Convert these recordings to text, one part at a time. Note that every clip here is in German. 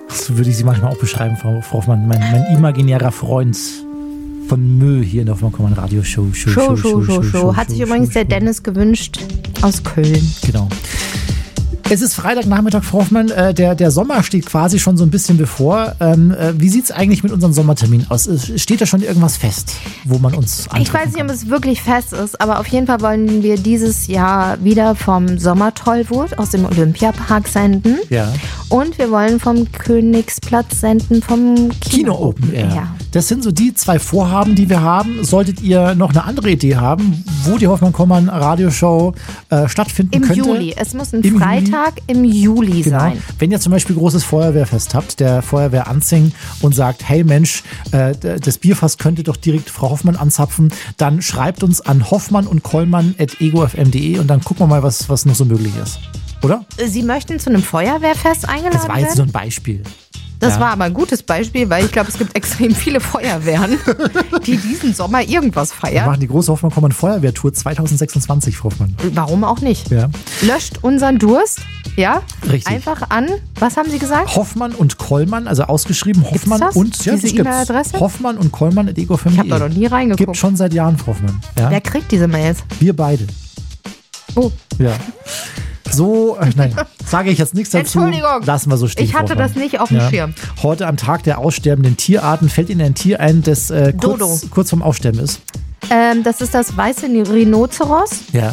So würde ich sie manchmal auch beschreiben, Frau Hoffmann. Mein imaginärer Freund von Mö hier in der Hoffmann Radioshow. Show. Hat sich übrigens der Dennis gewünscht aus Köln. Genau. Es ist Freitagnachmittag, Frau Hoffmann. Der Sommer steht quasi schon so ein bisschen bevor. Wie sieht es eigentlich mit unserem Sommertermin aus? Steht da schon irgendwas fest, wo man uns antreffen Ich weiß nicht, kann? ob es wirklich fest ist, aber auf jeden Fall wollen wir dieses Jahr wieder vom Sommertollwut aus dem Olympiapark senden. Ja. Und wir wollen vom Königsplatz senden, vom Kino Open Air. Ja. Das sind so die 2 Vorhaben, die wir haben. Solltet ihr noch eine andere Idee haben, wo die Hoffmann-Kollmann Radioshow stattfinden könnte. Im Juli. Es muss ein Freitag im Juli sein. Wenn ihr zum Beispiel großes Feuerwehrfest habt, der Feuerwehr Anzing und sagt, hey Mensch, das Bierfass könnte doch direkt Frau Hoffmann anzapfen, dann schreibt uns an hoffmann&kollmann@egofm.de und dann gucken wir mal, was noch so möglich ist. Oder? Sie möchten zu einem Feuerwehrfest eingeladen Das war jetzt so werden? ein Beispiel. Das war aber ein gutes Beispiel, weil ich glaube, es gibt extrem viele Feuerwehren, die diesen Sommer irgendwas Wir feiern. machen die große Hoffmann-Kollmann Feuerwehrtour 2026, Frau Hoffmann. Warum auch nicht? Ja. Löscht unseren Durst, ja? Richtig. Einfach an, was haben Sie gesagt? Hoffmann und Kollmann, also ausgeschrieben Hoffmann das? und Diese das E-Mail-Adresse? Hoffmann und Kollmann@egofm.de. Ich habe da noch nie reingeguckt. Gibt schon seit Jahren, Frau Hoffmann. Ja? Wer kriegt diese Mails? Wir beide. Oh, Ja. So, nein, sage ich jetzt nichts dazu. Entschuldigung. Lassen wir so stehen. Ich hatte Frau Hoffmann. das nicht auf dem Schirm. Heute am Tag der aussterbenden Tierarten fällt Ihnen ein Tier ein, das Dodo. kurz vorm Aussterben ist. das ist das weiße Rhinoceros. Ja,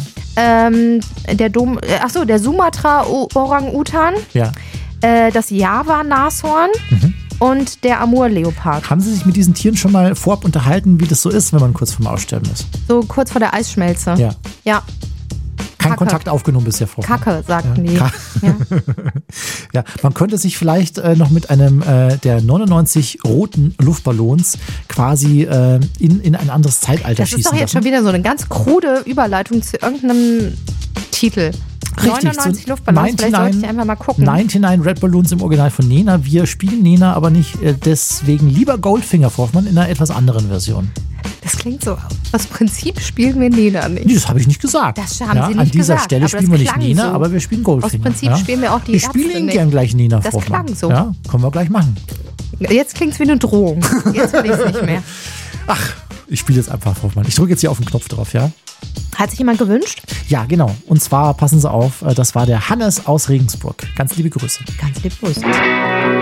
Der Sumatra-Orang-Utan. ja. Das Java-Nashorn. Und der Amur-Leopard. Haben Sie sich mit diesen Tieren schon mal vorab unterhalten, wie das so ist, wenn man kurz vorm Aussterben ist? So kurz vor der Eisschmelze. Ja. Ja, Kein Kacke. Kontakt aufgenommen bisher, Frau Hoffmann. Kacke, sagten die. Ja. Ja. Ja, man könnte sich vielleicht noch mit einem der 99 roten Luftballons quasi in ein anderes Zeitalter Das schießen ist doch jetzt lassen. schon wieder so eine ganz krude Überleitung zu irgendeinem Titel. Richtig, 99 so Luftballons, vielleicht sollte ich einfach mal gucken. 99 Red Balloons im Original von Nena. Wir spielen Nena, aber nicht deswegen lieber Goldfinger, Frau Hoffmann, in einer etwas anderen Version. Das klingt so, das Prinzip spielen wir Nena nicht. Nee, das habe ich nicht gesagt. Das haben Sie nicht an dieser gesagt, Stelle aber das spielen wir nicht klang Nena, so. aber wir spielen Goldfinger. Aus Prinzip spielen wir auch die Ich spiele Ärzte Ihnen nicht. gern gleich Nena, Das Frau Hoffmann. klang so. Ja, können wir gleich machen. Jetzt klingt es wie eine Drohung. Jetzt will ich es nicht mehr. Ach, ich spiele jetzt einfach, Frau Hoffmann. Ich drücke jetzt hier auf den Knopf drauf, ja? Hat sich jemand gewünscht? Ja, genau. Und zwar, passen Sie auf, das war der Hannes aus Regensburg. Ganz liebe Grüße. Ganz lieb Grüße.